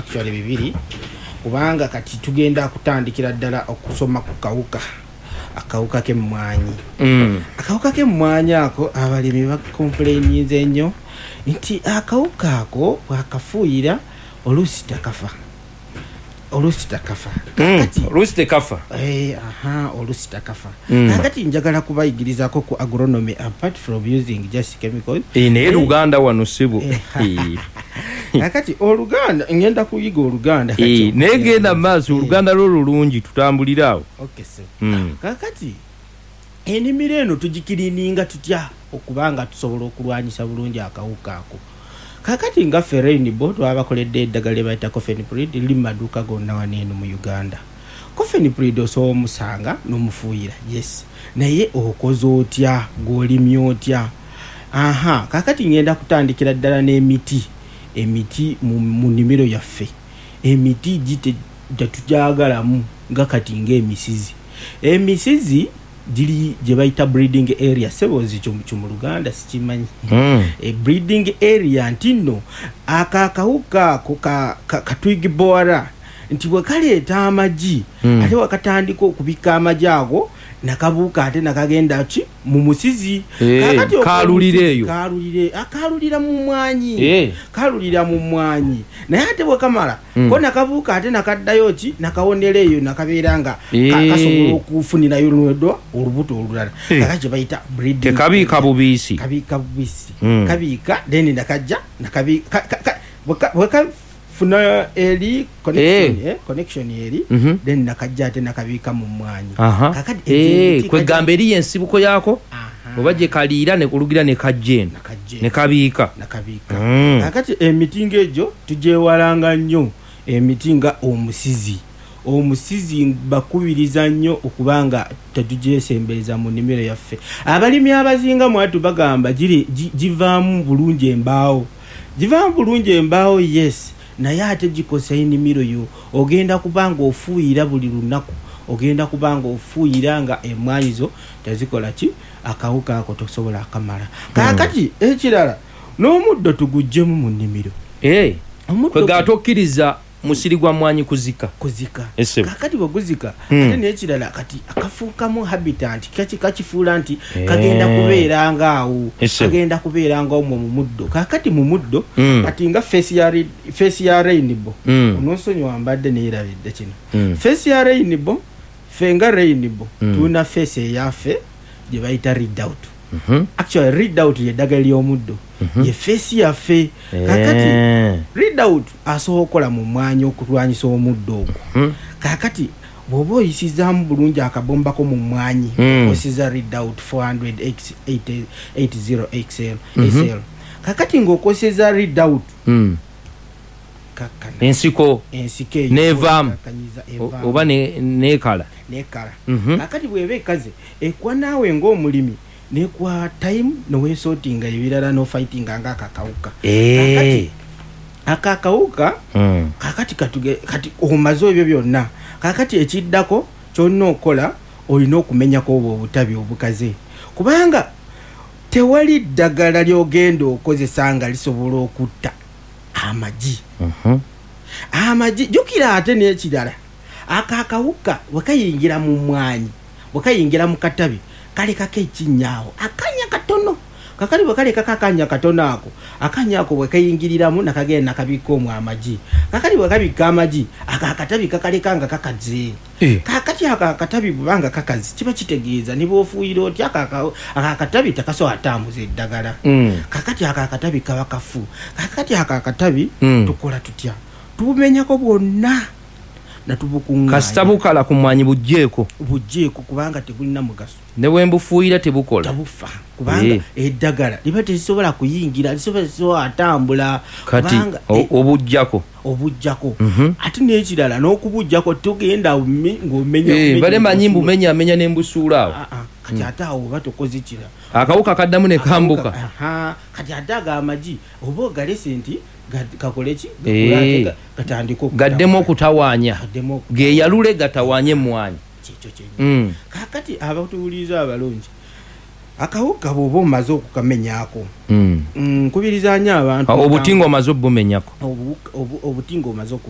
actually bibiri kubanga kati tugenda kutandikira ddala okusoma ku akawuka k'emmwanyi. Akawuka k'emmwanyi ako abalimi bakomplaininze nnyo nti akawuka ako bwakafuuyira oluusi takafa. Oluusi takafa. Kakati njagala kubayigirizaako ku agronomy apart from using just chemicals. Naye Luganda wano sibo. Kakati Oluganda ngenda kuyiga Oluganda kati. Naye genda maaso Oluganda lwo lulungi tutambulirawo. Okay so. Kakati ennimiro eno tugikirininga tutya okubanga tusobola okulwanyisa bulungi akawuka ako. Kakati nga Rainbow twabakoledde eddagala bayita Cofenprid liri mu maduuka gonna waneeno mu Uganda. Cofenprid osobola omusanga n'omufuuyira, yes, naye okoze otya gw'olimye otya? Kakati ngenda kutandikira ddala n'emiti mu nnimiro yaffe. Emiti tetujagalamu nga kati ng'emisizi. Emisizi dili gye bayita breeding area sebozi mu Luganda sikimanyi. Breeding area ntino akakawuka ako katwigi boara nti bwe kaleeta amagi ate wakatandika okubika amagi ago nakabuuka ate nakagenda ki mu musizi. Kakati kalulireeyo akalulira mu mmwanyi. Kalulira mu mmwanyi naye ate bwe kamala ko nakabuuka ate nakaddayo ki nakawoneraeyo nakabeera nga kasobola okufunirayo olubuto olulala. Kakati bayita breeding. Kabiika bubisi kabiika then nakajja funa eri connection eri then nakajja ate nakabika mu mmwanyi. Kakati kwegamba eri ensibuko yako oba gye kaliira ne kulugira ne kajjeno ne kabiika. Kakati emiti ng'egyo tugyewalanga nnyo. Emiti nga omusizi bakubiriza nnyo okubanga tetugyesembereza mu nnimiro yaffe. Abalimi abazinga mwatu bagamba givaamu bulungi embaawo, yes, naye ate gikosa ennimiro yo. Ogenda kubanga ofuuyira buli lunaku, ogenda kubanga ofuuyira nga emmwanyi zo tezikola ki akawuka ako tosobola akamala. Kakati ekirala n'omuddo tuguggyemu mu nnimiro. Kwega tokkiriza musiri gwa mmwanyi kuzika. Kakati bwe guzika ate n'ekirala kati akafuukamu habitant kakifuula nti kagenda kubeera ngaawo, kagenda kubeera ngaawo mu muddo. Kakati mu muddo kati nga face ya Rainbow ononsonyiwa mbadde neerabidde kino. Face ya Rainbow ffe nga Rainbow tulina face eyaffe gye bayita readout. Actually readout yeddagala ly'omuddo ye face yaffe. Kakati readout asobola okukola mu mmwanyi okulwanyisa omuddo ogwo. Kakati bw'oba oyisizaamu bulungi akabombako mu mmwanyi osiza readout 480 XL. Kakati ng'okoseza readout ensiko nevaamu oba nekala. Kakati bw'eba ekaze ekuwa naawe ng'omulimi nekwa time noweesortinga ebirala no fighting nga akakawuka. Kakati akakawuka kati omaze ebyo byonna. Kakati ekiddako kyonna okola olina okumenyako obutabi obukaze kubanga tewali ddagala ly'ogenda okozesa nga lisobola okutta amagi. Jukira ate n'ekirala akakawuka bwekayingira mu mmwanyi, bwekayingira mu katabi kalekako ekinyaawo akanya katono. Kakati bwe kalekako akanya katono ako, akanya ako bwe kayingiriramu nakagenda nakabika omwo amagi. Kakati bwe kabika amagi akakatabi kakaleka nga kakaze. Kakati akakatabi bwanga kakaze kiba kitegeeza ne bw'ofuuyira otya akakatabi takasobola atambuza eddagala. Kakati akakatabi kaba kafu. Kakati akakatabi tukola tutya? Tubumenyako bwonna natubukunga kasita bukala ku mmwanyi bugjeeko kubanga tegulina mugaso. Ne bwe mbufuuyira tebukola tabufa kubanga eddagala liba tezisobola kuyingira, lisobola atambula. Kati obujjako ate n'ekirala n'okubujjako tugenda ng'omenya bale manyi mbumenya n'embusuulaawo. Kati ate awo oba tokoze kira akawuka kaddamu ne kambuka. Kati ate ago amagi oba ogalese nti kakoleki gatandika gaddemu okutawaanya geyalule gatawaanye emmwanyi. Kakati abatuwuliza abalungi akawuka bw'oba omaze okukamenyaako nkubiriza nnyo abantu obutingo omaze obumenyako obutingo omaze